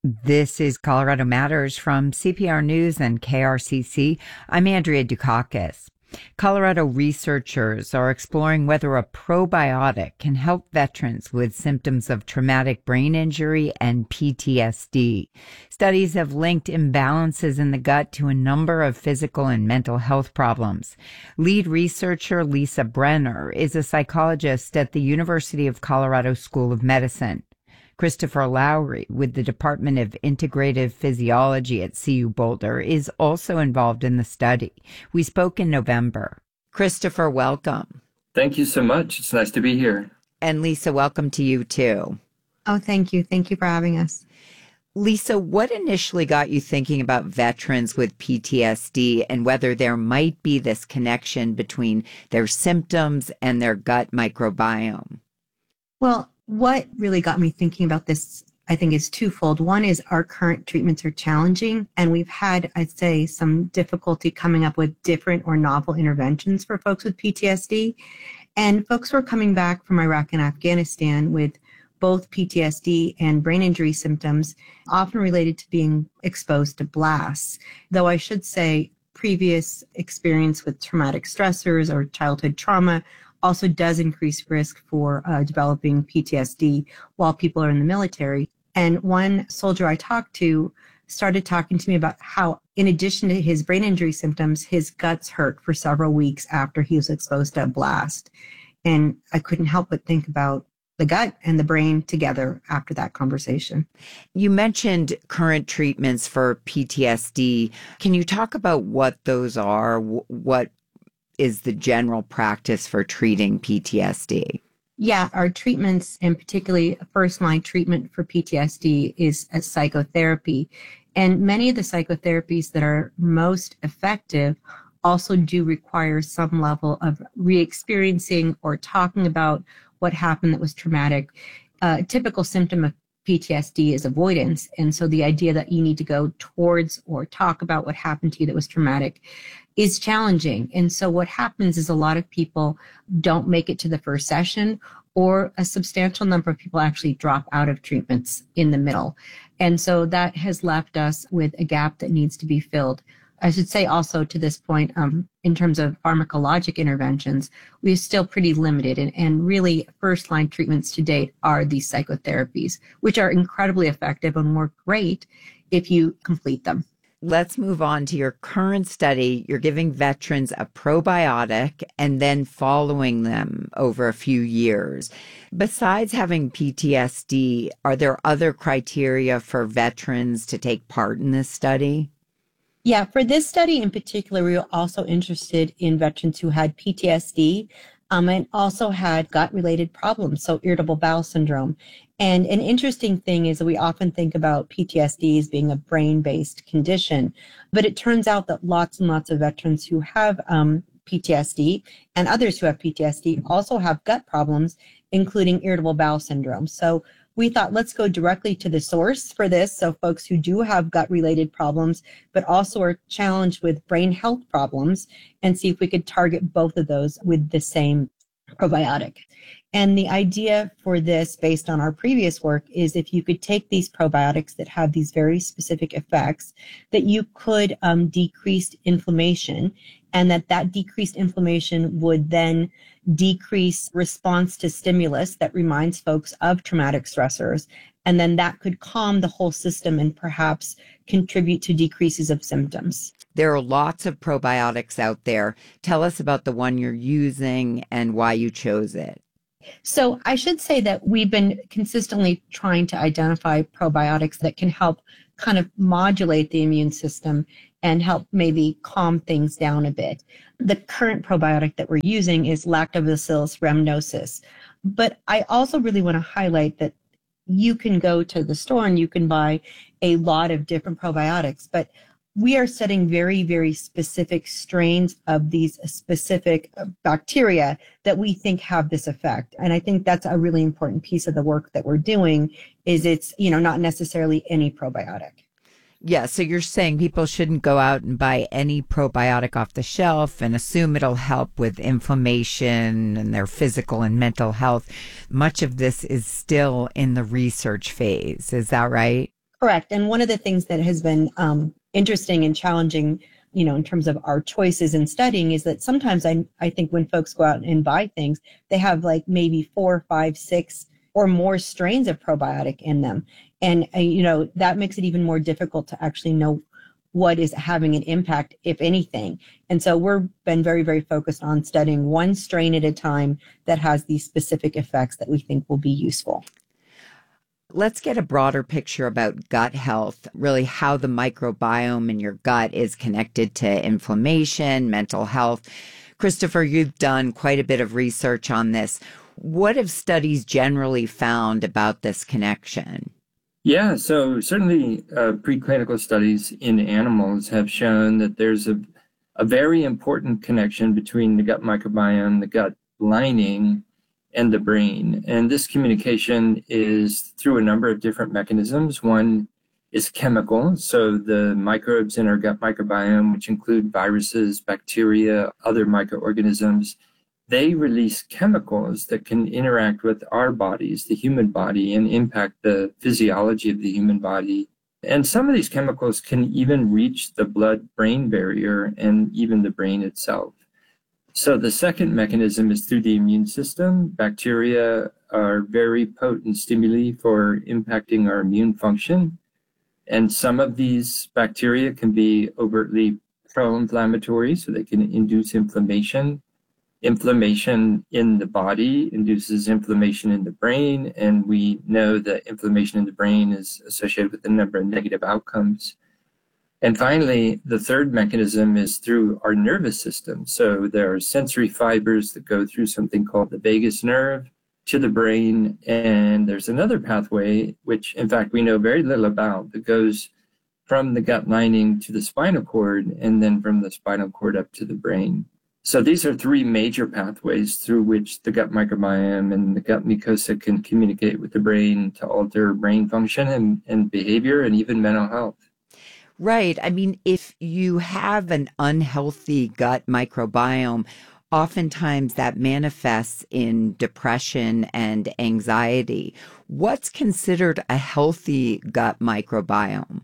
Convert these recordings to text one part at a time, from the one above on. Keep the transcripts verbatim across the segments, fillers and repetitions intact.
This is Colorado Matters from C P R News and K R C C. I'm Andrea Dukakis. Colorado researchers are exploring whether a probiotic can help veterans with symptoms of traumatic brain injury and P T S D. Studies have linked imbalances in the gut to a number of physical and mental health problems. Lead researcher Lisa Brenner is a psychologist at the University of Colorado School of Medicine. Christopher Lowry with the Department of Integrative Physiology at C U Boulder is also involved in the study. We spoke in November. Christopher, welcome. Thank you so much. It's nice to be here. And Lisa, welcome to you too. Oh, thank you. Thank you for having us. Lisa, what initially got you thinking about veterans with P T S D and whether there might be this connection between their symptoms and their gut microbiome? Well, what really got me thinking about this, I think, is twofold. One is our current treatments are challenging, and we've had, I'd say, some difficulty coming up with different or novel interventions for folks with P T S D. And folks were coming back from Iraq and Afghanistan with both P T S D and brain injury symptoms, often related to being exposed to blasts. Though I should say previous experience with traumatic stressors or childhood trauma also does increase risk for uh, developing P T S D while people are in the military. And one soldier I talked to started talking to me about how, in addition to his brain injury symptoms, his guts hurt for several weeks after he was exposed to a blast. And I couldn't help but think about the gut and the brain together after that conversation. You mentioned current treatments for P T S D. Can you talk about what those are? What is the general practice for treating P T S D? Yeah, our treatments, and particularly first-line treatment for P T S D, is a psychotherapy. And many of the psychotherapies that are most effective also do require some level of re-experiencing or talking about what happened that was traumatic. Uh, a typical symptom of P T S D is avoidance. And so the idea that you need to go towards or talk about what happened to you that was traumatic is challenging. And so what happens is a lot of people don't make it to the first session, or a substantial number of people actually drop out of treatments in the middle. And so that has left us with a gap that needs to be filled. I should say also to this point, um, in terms of pharmacologic interventions, we're still pretty limited. And, and really, first-line treatments to date are these psychotherapies, which are incredibly effective and work great if you complete them. Let's move on to your current study. You're giving veterans a probiotic and then following them over a few years. Besides having P T S D, are there other criteria for veterans to take part in this study? Yeah, for this study in particular, we were also interested in veterans who had P T S D um, and also had gut-related problems, so irritable bowel syndrome. And an interesting thing is that we often think about P T S D as being a brain-based condition, but it turns out that lots and lots of veterans who have um, P T S D and others who have P T S D also have gut problems, including irritable bowel syndrome. So we thought, let's go directly to the source for this. So folks who do have gut-related problems, but also are challenged with brain health problems, and see if we could target both of those with the same probiotic. And the idea for this, based on our previous work, is if you could take these probiotics that have these very specific effects, that you could um, decrease inflammation, and that that decreased inflammation would then decrease response to stimulus that reminds folks of traumatic stressors. And then that could calm the whole system and perhaps contribute to decreases of symptoms. There are lots of probiotics out there. Tell us about the one you're using and why you chose it. So I should say that we've been consistently trying to identify probiotics that can help kind of modulate the immune system and help maybe calm things down a bit. The current probiotic that we're using is Lactobacillus rhamnosus. But I also really want to highlight that you can go to the store and you can buy a lot of different probiotics, but we are studying very, very specific strains of these specific bacteria that we think have this effect. And I think that's a really important piece of the work that we're doing, is it's, you know, not necessarily any probiotic. Yeah, so you're saying people shouldn't go out and buy any probiotic off the shelf and assume it'll help with inflammation and their physical and mental health. Much of this is still in the research phase. Is that right? Correct. And one of the things that has been um, interesting and challenging, you know, in terms of our choices in studying is that sometimes I, I think when folks go out and buy things, they have like maybe four, five, six or more strains of probiotic in them. And, uh, you know, that makes it even more difficult to actually know what is having an impact, if anything. And so we've been very, very focused on studying one strain at a time that has these specific effects that we think will be useful. Let's get a broader picture about gut health, really how the microbiome in your gut is connected to inflammation, mental health. Christopher, you've done quite a bit of research on this. What have studies generally found about this connection? Yeah, so certainly uh, preclinical studies in animals have shown that there's a, a very important connection between the gut microbiome, the gut lining, and the brain. And this communication is through a number of different mechanisms. One is chemical. So the microbes in our gut microbiome, which include viruses, bacteria, other microorganisms, they release chemicals that can interact with our bodies, the human body, and impact the physiology of the human body. And some of these chemicals can even reach the blood-brain barrier and even the brain itself. So the second mechanism is through the immune system. Bacteria are very potent stimuli for impacting our immune function. And some of these bacteria can be overtly pro-inflammatory, so they can induce inflammation. Inflammation in the body induces inflammation in the brain, and we know that inflammation in the brain is associated with a number of negative outcomes. And finally, the third mechanism is through our nervous system. So there are sensory fibers that go through something called the vagus nerve to the brain, and there's another pathway, which in fact we know very little about, that goes from the gut lining to the spinal cord, and then from the spinal cord up to the brain. So these are three major pathways through which the gut microbiome and the gut mucosa can communicate with the brain to alter brain function and, and behavior and even mental health. Right. I mean, if you have an unhealthy gut microbiome, oftentimes that manifests in depression and anxiety. What's considered a healthy gut microbiome?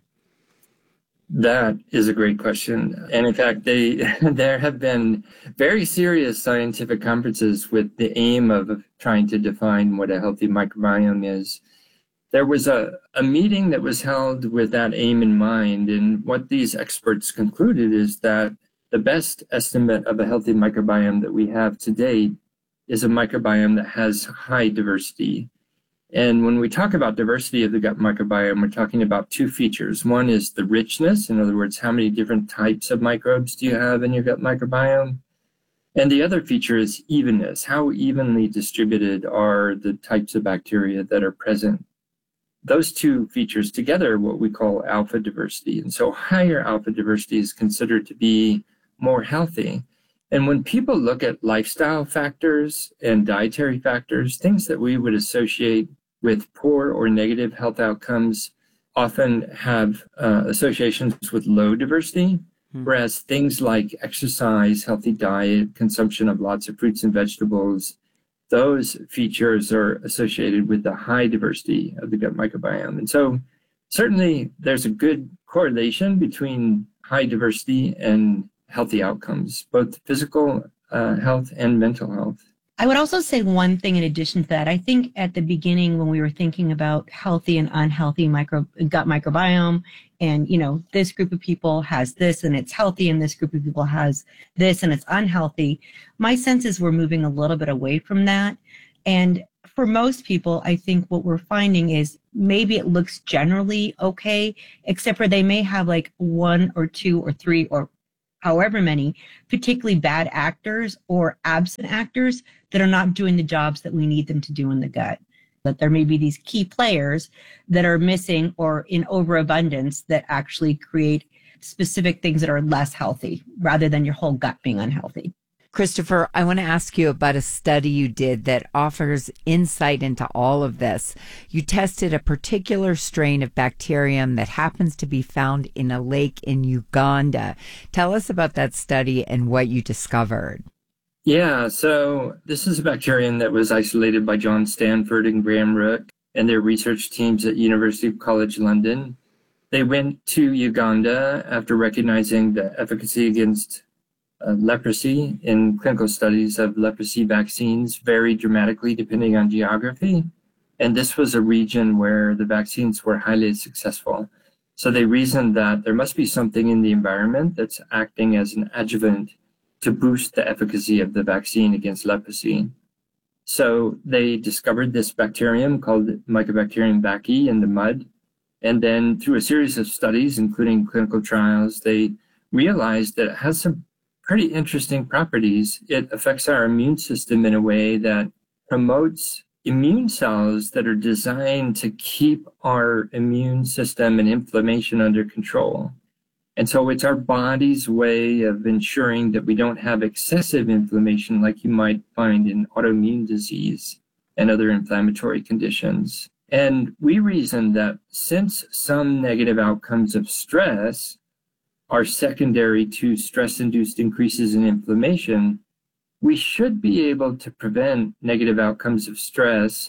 That is a great question. And in fact, they, there have been very serious scientific conferences with the aim of trying to define what a healthy microbiome is. There was a, a meeting that was held with that aim in mind. And what these experts concluded is that the best estimate of a healthy microbiome that we have to date is a microbiome that has high diversity. And when we talk about diversity of the gut microbiome, we're talking about two features. One is the richness. In other words, how many different types of microbes do you have in your gut microbiome? And the other feature is evenness. How evenly distributed are the types of bacteria that are present? Those two features together are what we call alpha diversity. And so higher alpha diversity is considered to be more healthy. And when people look at lifestyle factors and dietary factors, things that we would associate with poor or negative health outcomes often have uh, associations with low diversity, mm-hmm. whereas things like exercise, healthy diet, consumption of lots of fruits and vegetables, those features are associated with the high diversity of the gut microbiome. And so certainly there's a good correlation between high diversity and healthy outcomes, both physical uh, health and mental health. I would also say one thing in addition to that. I think at the beginning when we were thinking about healthy and unhealthy micro, gut microbiome, and, you know, this group of people has this and it's healthy, and this group of people has this and it's unhealthy, my sense is we're moving a little bit away from that. And for most people, I think what we're finding is maybe it looks generally okay, except for they may have like one or two or three or however many particularly bad actors or absent actors that are not doing the jobs that we need them to do in the gut. That there may be these key players that are missing or in overabundance that actually create specific things that are less healthy rather than your whole gut being unhealthy. Christopher, I want to ask you about a study you did that offers insight into all of this. You tested a particular strain of bacterium that happens to be found in a lake in Uganda. Tell us about that study and what you discovered. Yeah, so this is a bacterium that was isolated by John Stanford and Graham Rook and their research teams at University College London. They went to Uganda after recognizing the efficacy against uh, leprosy in clinical studies of leprosy vaccines varied dramatically depending on geography. And this was a region where the vaccines were highly successful. So they reasoned that there must be something in the environment that's acting as an adjuvant to boost the efficacy of the vaccine against leprosy. So they discovered this bacterium called Mycobacterium vaccae in the mud. And then through a series of studies, including clinical trials, they realized that it has some pretty interesting properties. It affects our immune system in a way that promotes immune cells that are designed to keep our immune system and inflammation under control. And so it's our body's way of ensuring that we don't have excessive inflammation like you might find in autoimmune disease and other inflammatory conditions. And we reason that since some negative outcomes of stress are secondary to stress-induced increases in inflammation, we should be able to prevent negative outcomes of stress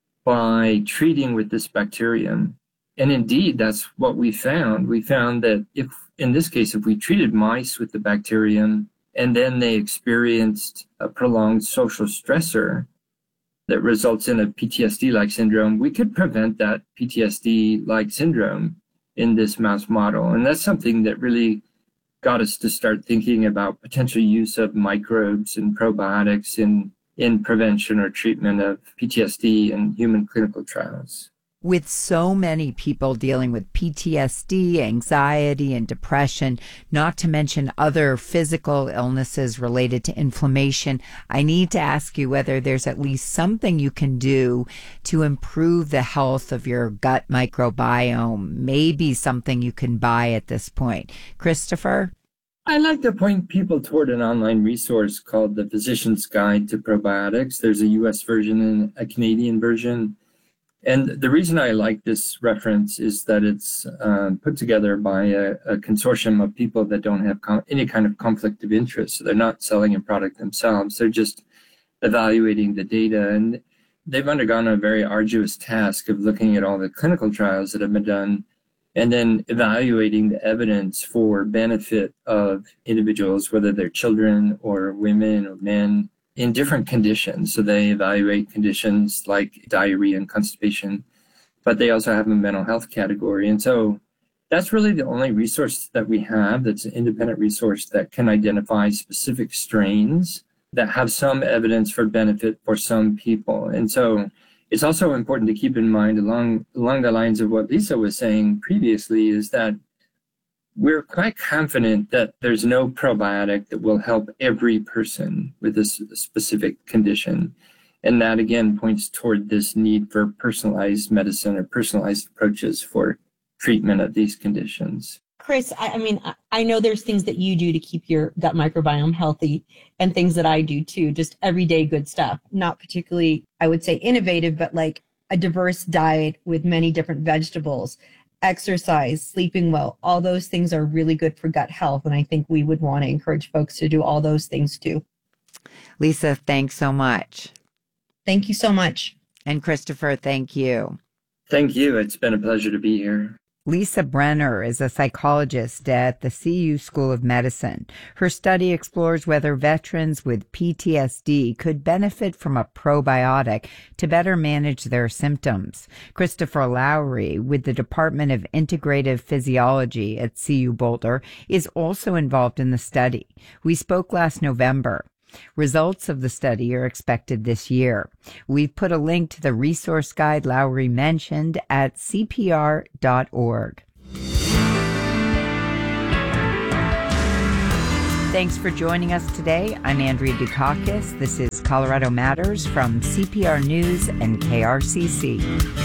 by treating with this bacterium. And indeed, that's what we found. We found that if, in this case, if we treated mice with the bacterium and then they experienced a prolonged social stressor that results in a P T S D-like syndrome, we could prevent that P T S D-like syndrome in this mouse model. And that's something that really got us to start thinking about potential use of microbes and probiotics in, in prevention or treatment of P T S D in human clinical trials. With so many people dealing with P T S D, anxiety, and depression, not to mention other physical illnesses related to inflammation, I need to ask you whether there's at least something you can do to improve the health of your gut microbiome, maybe something you can buy at this point. Christopher? I like to point people toward an online resource called the Physician's Guide to Probiotics. There's a U S version and a Canadian version. And the reason I like this reference is that it's uh, put together by a, a consortium of people that don't have com- any kind of conflict of interest. So they're not selling a product themselves. They're just evaluating the data. And they've undergone a very arduous task of looking at all the clinical trials that have been done and then evaluating the evidence for benefit of individuals, whether they're children or women or men, in different conditions. So they evaluate conditions like diarrhea and constipation, but they also have a mental health category. And so that's really the only resource that we have that's an independent resource that can identify specific strains that have some evidence for benefit for some people. And so it's also important to keep in mind along, along the lines of what Lisa was saying previously is that we're quite confident that there's no probiotic that will help every person with this specific condition. And that, again, points toward this need for personalized medicine or personalized approaches for treatment of these conditions. Chris, I, I mean, I, I know there's things that you do to keep your gut microbiome healthy and things that I do too, just everyday good stuff. Not particularly, I would say, innovative, but like a diverse diet with many different vegetables. Exercise, sleeping well, all those things are really good for gut health. And I think we would want to encourage folks to do all those things too. Lisa, thanks so much. Thank you so much. And Christopher, thank you. Thank you. It's been a pleasure to be here. Lisa Brenner is a psychologist at the C U School of Medicine. Her study explores whether veterans with P T S D could benefit from a probiotic to better manage their symptoms. Christopher Lowry, with the Department of Integrative Physiology at C U Boulder, is also involved in the study. We spoke last November. Results of the study are expected this year. We've put a link to the resource guide Lowry mentioned at C P R dot org. Thanks for joining us today. I'm Andrea Dukakis. This is Colorado Matters from C P R News and K R C C.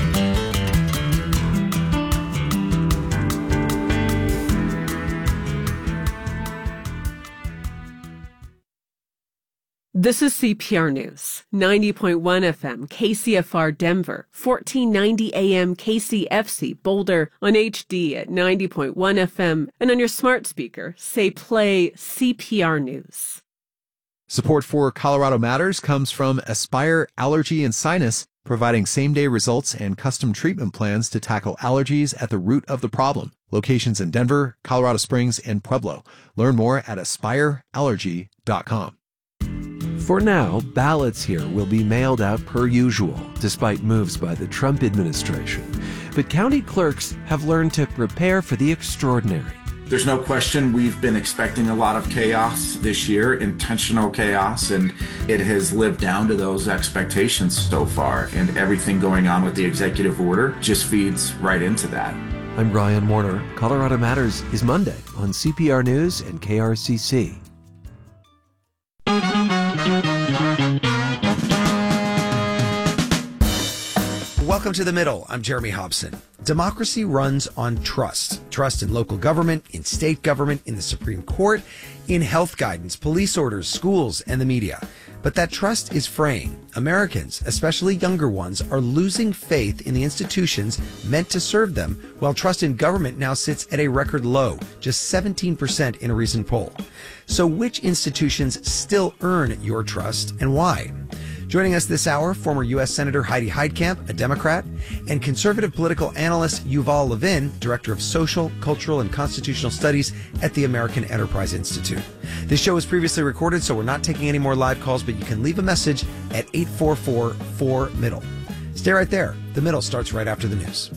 This is C P R News, ninety point one F M, K C F R Denver, fourteen ninety A M K C F C Boulder, on H D at ninety point one F M, and on your smart speaker, say play C P R News. Support for Colorado Matters comes from Aspire Allergy and Sinus, providing same-day results and custom treatment plans to tackle allergies at the root of the problem. Locations in Denver, Colorado Springs, and Pueblo. Learn more at aspire allergy dot com. For now, ballots here will be mailed out per usual, despite moves by the Trump administration. But county clerks have learned to prepare for the extraordinary. There's no question we've been expecting a lot of chaos this year, intentional chaos, and it has lived down to those expectations so far. And everything going on with the executive order just feeds right into that. I'm Brian Warner. Colorado Matters is Monday on C P R News and K R C C. Welcome to The Middle. I'm Jeremy Hobson. Democracy runs on trust. Trust in local government, in state government, in the Supreme Court, in health guidance, police orders, schools, and the media. But that trust is fraying. Americans, especially younger ones, are losing faith in the institutions meant to serve them, while trust in government now sits at a record low, just seventeen percent in a recent poll. So which institutions still earn your trust, and why? Joining us this hour, former U S Senator Heidi Heitkamp, a Democrat, and conservative political analyst Yuval Levin, Director of Social, Cultural, and Constitutional Studies at the American Enterprise Institute. This show was previously recorded, so we're not taking any more live calls, but you can leave a message at eight four four, four, middle. Stay right there. The Middle starts right after the news.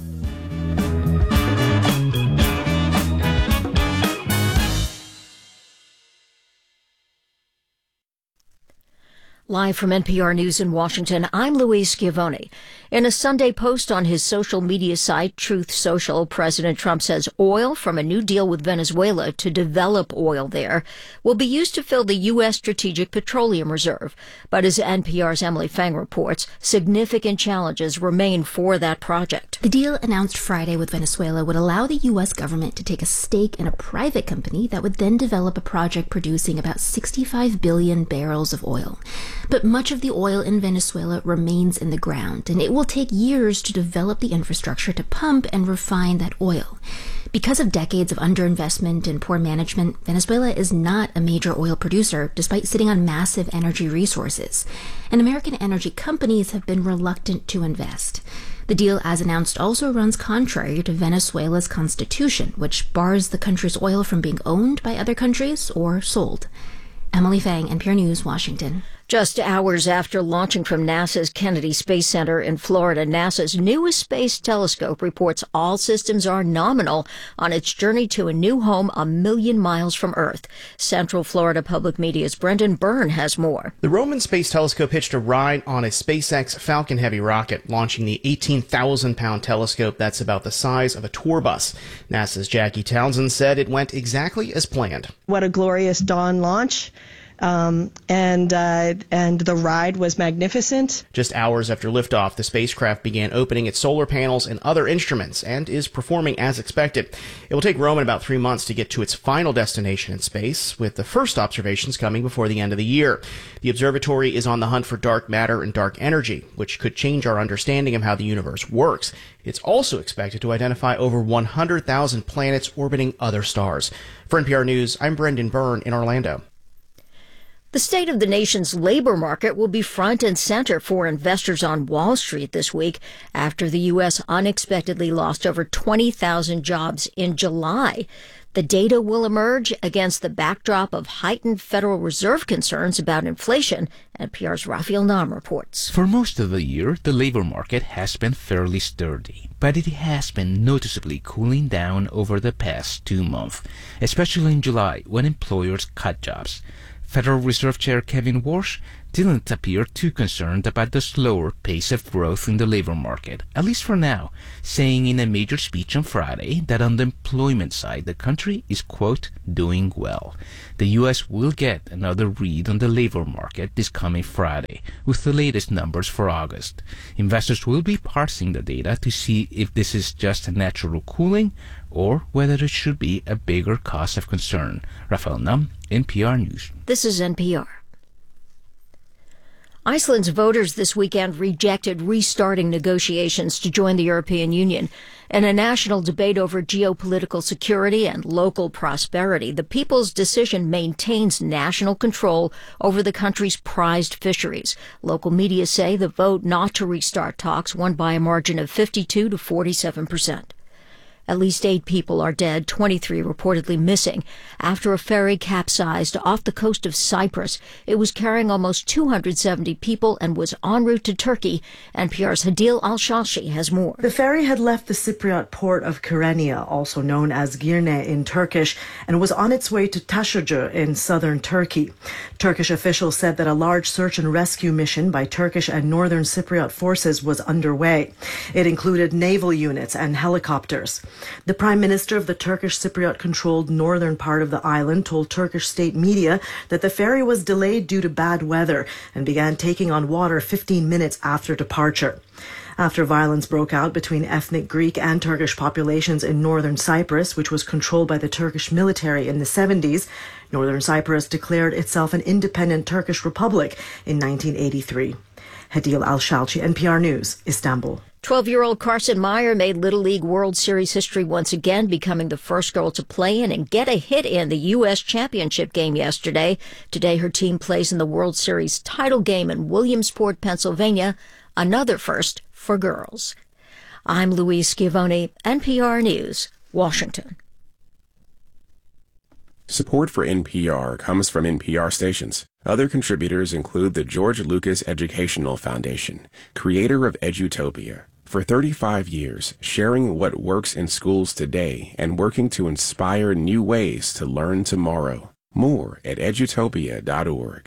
Live from N P R News in Washington, I'm Louise Schiavone. In a Sunday post on his social media site, Truth Social, President Trump says oil from a new deal with Venezuela to develop oil there will be used to fill the U S. Strategic Petroleum Reserve. But as N P R's Emily Fang reports, significant challenges remain for that project. The deal announced Friday with Venezuela would allow the U S government to take a stake in a private company that would then develop a project producing about sixty-five billion barrels of oil. But much of the oil in Venezuela remains in the ground, and it will take years to develop the infrastructure to pump and refine that oil. Because of decades of underinvestment and poor management, Venezuela is not a major oil producer, despite sitting on massive energy resources. And American energy companies have been reluctant to invest. The deal, as announced, also runs contrary to Venezuela's constitution, which bars the country's oil from being owned by other countries or sold. Emily Fang, N P R News, Washington. Just hours after launching from NASA's Kennedy Space Center in Florida, NASA's newest space telescope reports all systems are nominal on its journey to a new home a million miles from Earth. Central Florida Public Media's Brendan Byrne has more. The Roman Space Telescope hitched a ride on a SpaceX Falcon Heavy rocket, launching the eighteen thousand pound telescope that's about the size of a tour bus. NASA's Jackie Townsend said it went exactly as planned. What a glorious dawn launch. Um, and uh, and the ride was magnificent. Just hours after liftoff, the spacecraft began opening its solar panels and other instruments and is performing as expected. It will take Roman about three months to get to its final destination in space, with the first observations coming before the end of the year. The observatory is on the hunt for dark matter and dark energy, which could change our understanding of how the universe works. It's also expected to identify over one hundred thousand planets orbiting other stars. For N P R News, I'm Brendan Byrne in Orlando. The state of the nation's labor market will be front and center for investors on Wall Street this week after the U S unexpectedly lost over twenty thousand jobs in July. The data will emerge against the backdrop of heightened Federal Reserve concerns about inflation, N P R's Raphael Nam reports. For most of the year, the labor market has been fairly sturdy, but it has been noticeably cooling down over the past two months, especially in July when employers cut jobs. Federal Reserve Chair Kevin Warsh didn't appear too concerned about the slower pace of growth in the labor market, at least for now, saying in a major speech on Friday that on the employment side the country is, quote, doing well. The U S will get another read on the labor market this coming Friday with the latest numbers for August. Investors will be parsing the data to see if this is just a natural cooling or whether it should be a bigger cause of concern. Raphael Nam, N P R News. This is N P R. Iceland's voters this weekend rejected restarting negotiations to join the European Union. In a national debate over geopolitical security and local prosperity, the people's decision maintains national control over the country's prized fisheries. Local media say the vote not to restart talks won by a margin of fifty-two to forty-seven percent. At least eight people are dead, twenty-three reportedly missing, after a ferry capsized off the coast of Cyprus. It was carrying almost two hundred seventy people and was en route to Turkey. N P R's Hadil Al-Shalshi has more. The ferry had left the Cypriot port of Kyrenia, also known as Girne in Turkish, and was on its way to Taşucu in southern Turkey. Turkish officials said that a large search and rescue mission by Turkish and northern Cypriot forces was underway. It included naval units and helicopters. The Prime Minister of the Turkish Cypriot-controlled northern part of the island told Turkish state media that the ferry was delayed due to bad weather and began taking on water fifteen minutes after departure. After violence broke out between ethnic Greek and Turkish populations in northern Cyprus, which was controlled by the Turkish military in the seventies, northern Cyprus declared itself an independent Turkish republic in nineteen eighty-three. Hadil Al-Shalchi, N P R News, Istanbul. twelve-year-old Carson Meyer made Little League World Series history once again, becoming the first girl to play in and get a hit in the U S Championship game yesterday. Today, her team plays in the World Series title game in Williamsport, Pennsylvania, another first for girls. I'm Louise Schiavone, N P R News, Washington. Support for N P R comes from N P R stations. Other contributors include the George Lucas Educational Foundation, creator of Edutopia. For thirty-five years, sharing what works in schools today and working to inspire new ways to learn tomorrow. More at edutopia dot org.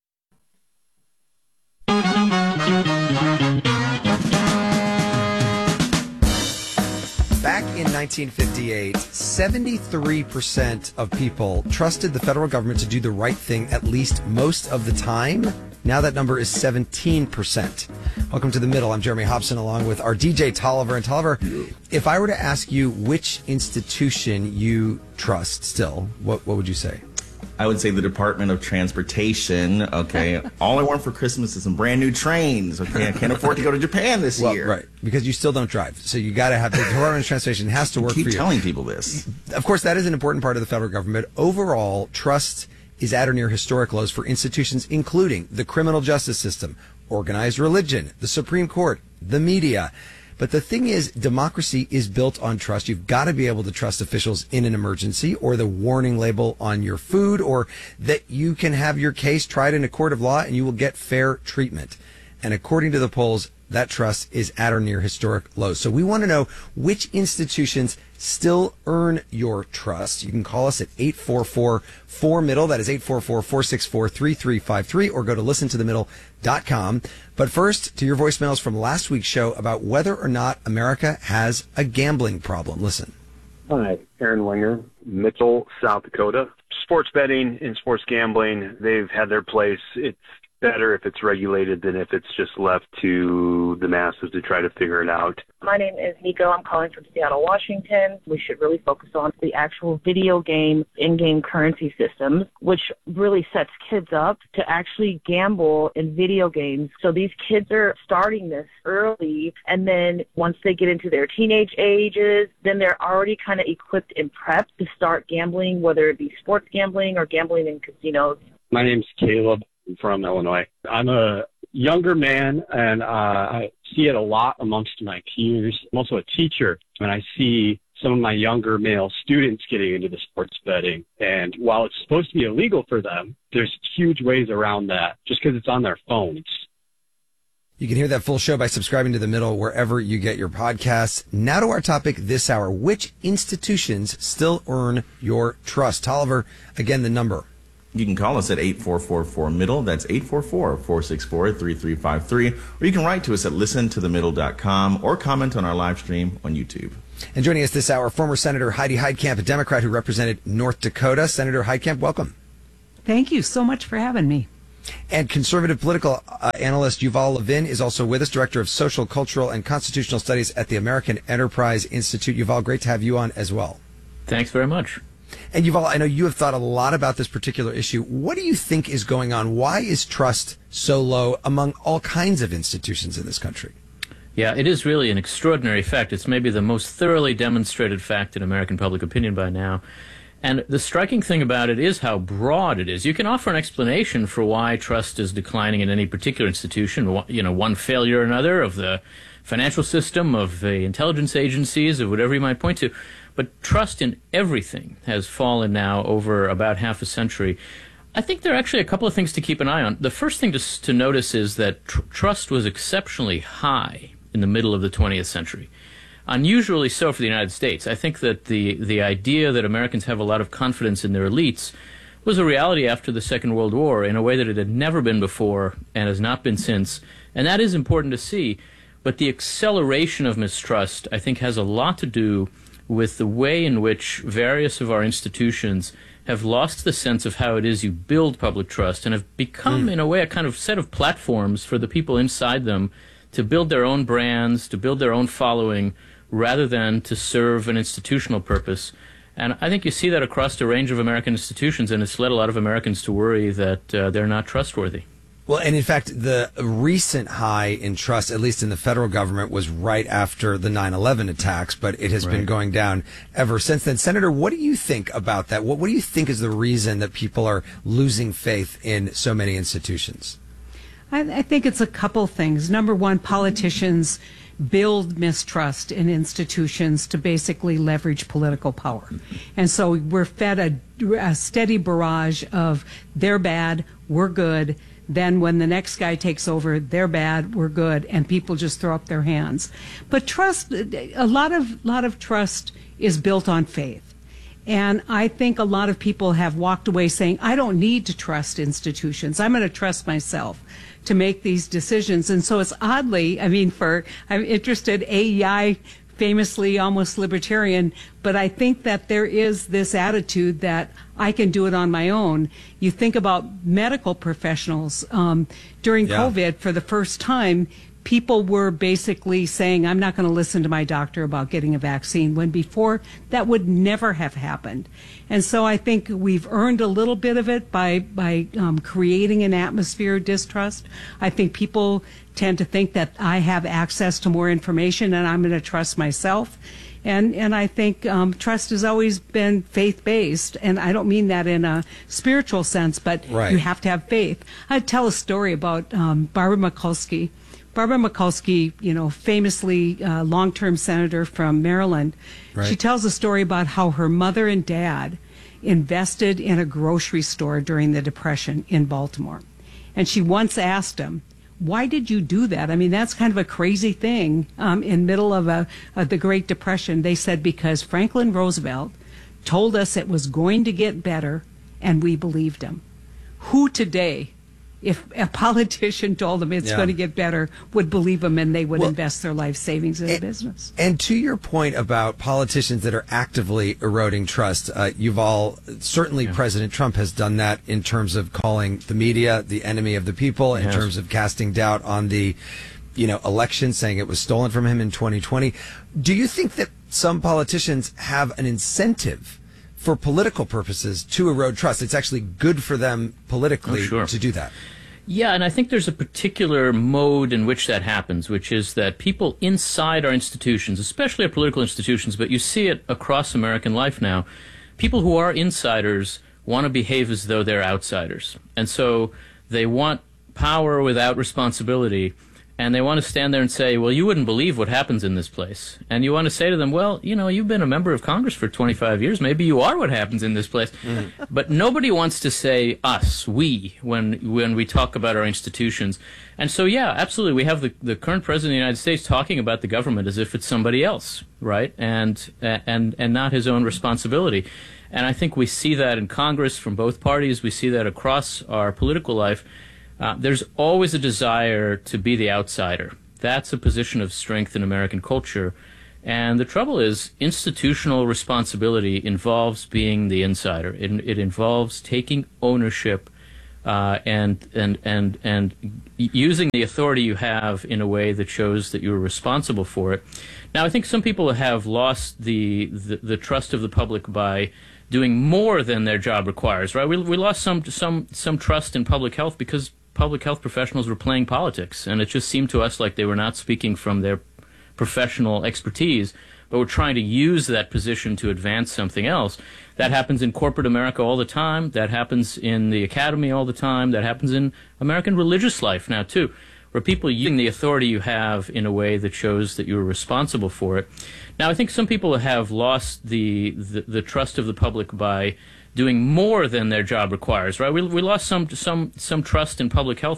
Back in nineteen fifty-eight, seventy-three percent of people trusted the federal government to do the right thing at least most of the time. Now that number is seventeen percent. Welcome to The Middle. I'm Jeremy Hobson along with our D J Tolliver. And Tolliver, if I were to ask you which institution you trust still, what, what would you say? I would say the Department of Transportation. Okay, all I want for Christmas is some brand new trains. Okay, I can't afford to go to Japan this well, year. Right, because you still don't drive, so you got to have the Department of Transportation has to work Keep for you. Keep telling people this. Of course, that is an important part of the federal government. Overall, trust is at or near historic lows for institutions including the criminal justice system, organized religion, the Supreme Court, the media. But the thing is, democracy is built on trust. You've got to be able to trust officials in an emergency, or the warning label on your food, or that you can have your case tried in a court of law and you will get fair treatment. And according to the polls, that trust is at or near historic lows. So we want to know which institutions still earn your trust. You can call us at eight four four, four middle. That is eight four four, four six four, three three five three, or go to listen to the middle dot com. But first, to your voicemails from last week's show about whether or not America has a gambling problem. Listen. Hi, Aaron Winger, Mitchell, South Dakota. Sports betting and sports gambling, they've had their place. It's better if it's regulated than if it's just left to the masses to try to figure it out. My name is Nico. I'm calling from Seattle, Washington. We should really focus on the actual video game in-game currency systems, which really sets kids up to actually gamble in video games. So these kids are starting this early, and then once they get into their teenage ages, then they're already kind of equipped and prepped to start gambling, whether it be sports gambling or gambling in casinos. My name's Caleb. From Illinois. I'm a younger man, and uh, I see it a lot amongst my peers. I'm also a teacher, and I see some of my younger male students getting into the sports betting. And while it's supposed to be illegal for them, there's huge ways around that just because it's on their phones. You can hear that full show by subscribing to The Middle wherever you get your podcasts. Now to our topic this hour. Which institutions still earn your trust? Tolliver, again, the number. You can call us at eight four four, four middle. That's eight four four, four six four, three three five three. Or you can write to us at listen to the middle dot com or comment on our live stream on YouTube. And joining us this hour, former Senator Heidi Heitkamp, a Democrat who represented North Dakota. Senator Heitkamp, welcome. Thank you so much for having me. And conservative political uh, analyst Yuval Levin is also with us, Director of Social, Cultural, and Constitutional Studies at the American Enterprise Institute. Yuval, great to have you on as well. Thanks very much. And Yuval, I know you have thought a lot about this particular issue. What do you think is going on? Why is trust so low among all kinds of institutions in this country? Yeah, it is really an extraordinary fact. It's maybe the most thoroughly demonstrated fact in American public opinion by now. And the striking thing about it is how broad it is. You can offer an explanation for why trust is declining in any particular institution, you know, one failure or another of the financial system, of the intelligence agencies, of whatever you might point to. But trust in everything has fallen now over about half a century. I think there are actually a couple of things to keep an eye on. The first thing to, to notice is that tr- trust was exceptionally high in the middle of the twentieth century. Unusually so for the United States. I think that the, the idea that Americans have a lot of confidence in their elites was a reality after the Second World War in a way that it had never been before and has not been since. And that is important to see. But the acceleration of mistrust, I think, has a lot to do with the way in which various of our institutions have lost the sense of how it is you build public trust and have become, mm. in a way, a kind of set of platforms for the people inside them to build their own brands, to build their own following, rather than to serve an institutional purpose. And I think you see that across a range of American institutions, and it's led a lot of Americans to worry that uh, they're not trustworthy. Well, and in fact, the recent high in trust, at least in the federal government, was right after the nine eleven attacks, but it has right. been going down ever since then. Senator, what do you think about that? What, what do you think is the reason that people are losing faith in so many institutions? I, I think it's a couple things. Number one, politicians build mistrust in institutions to basically leverage political power. And so we're fed a, a steady barrage of they're bad, we're good. Then when the next guy takes over, they're bad, we're good, and people just throw up their hands. But trust, a lot of lot of trust is built on faith. And I think a lot of people have walked away saying, I don't need to trust institutions. I'm going to trust myself to make these decisions. And so it's oddly, I mean, for, I'm interested, A E I, famously almost libertarian, but I think that there is this attitude that I can do it on my own. You think about medical professionals. Um, during yeah. COVID, for the first time, people were basically saying, I'm not going to listen to my doctor about getting a vaccine, when before that would never have happened. And so I think we've earned a little bit of it by, by um, creating an atmosphere of distrust. I think people tend to think that I have access to more information and I'm going to trust myself. And and I think um, trust has always been faith-based, and I don't mean that in a spiritual sense, but right. you have to have faith. I tell a story about um, Barbara Mikulski. Barbara Mikulski, you know, famously uh, long-term senator from Maryland, right. she tells a story about how her mother and dad invested in a grocery store during the Depression in Baltimore. And she once asked him, why did you do that? I mean, that's kind of a crazy thing um, in middle of, a, of the Great Depression. They said because Franklin Roosevelt told us it was going to get better, and we believed him. Who today, if a politician told them it's yeah. going to get better, would believe them and they would well, invest their life savings in and, a business? And to your point about politicians that are actively eroding trust, uh, you've all, certainly yeah. President Trump has done that in terms of calling the media the enemy of the people, in yes. terms of casting doubt on the, you know, election, saying it was stolen from him in twenty twenty. Do you think that some politicians have an incentive for political purposes to erode trust? It's actually good for them politically oh, sure. to do that. Yeah, and I think there's a particular mode in which that happens, which is that people inside our institutions, especially our political institutions, but you see it across American life now, people who are insiders want to behave as though they're outsiders. And so they want power without responsibility. And they want to stand there and say, well, you wouldn't believe what happens in this place. And you want to say to them, well, you know, you've been a member of Congress for twenty-five years. Maybe you are what happens in this place. Mm. But nobody wants to say us, we, when when we talk about our institutions. And so, yeah, absolutely. We have the, the current president of the United States talking about the government as if it's somebody else, right? And and and not his own responsibility. And I think we see that in Congress from both parties. We see that across our political life. Uh, there's always a desire to be the outsider. That's a position of strength in American culture. And the trouble is, institutional responsibility involves being the insider. It, it involves taking ownership uh, and, and, and, and using the authority you have in a way that shows that you're responsible for it. Now, I think some people have lost the, the, the trust of the public by doing more than their job requires, right? We, we lost some, some, some trust in public health because public health professionals were playing politics, and it just seemed to us like they were not speaking from their professional expertise, but we're trying to use that position to advance something else. That happens in corporate America all the time. That happens in the academy all the time. That happens in American religious life now, too, where people using the authority you have in a way that shows that you're responsible for it. Now, I think some people have lost the, the, the trust of the public by doing more than their job requires, right? We, we lost some, some, some trust in public health